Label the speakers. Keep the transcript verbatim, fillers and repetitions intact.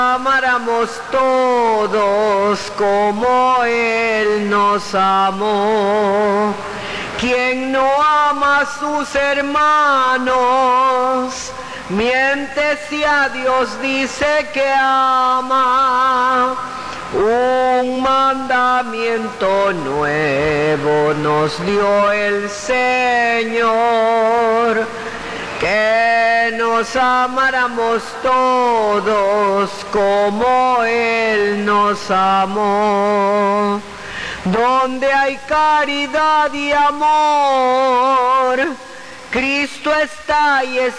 Speaker 1: Amáramos todos como Él nos amó. Quien no ama a sus hermanos, miente si a Dios dice que ama. Un mandamiento nuevo nos dio el Señor, que nos amáramos todos como Él nos amó. Donde hay caridad y amor, Cristo está y es